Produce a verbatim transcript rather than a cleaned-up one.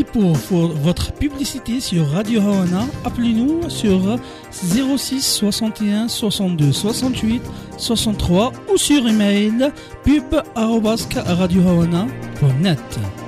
pour, pour votre publicité sur Radio Hawana. Appelez-nous sur zéro six soixante et un soixante-deux soixante-huit soixante-trois ou sur email pub arobase radio hawana point net.